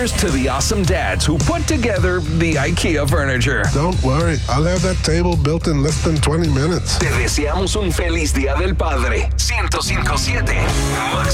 Here's to the awesome dads who put together the IKEA furniture. Don't worry, I'll have that table built in less than 20 minutes. Te deseamos un feliz Día del Padre. 105.7 Max